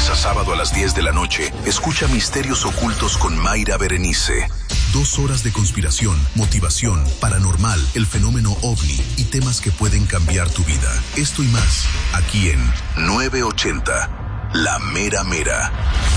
a sábado a las 10 de la noche, escucha Misterios Ocultos con Mayra Berenice. 2 horas de conspiración, motivación, paranormal, el fenómeno OVNI y temas que pueden cambiar tu vida. Esto y más, aquí en 980, La Mera Mera.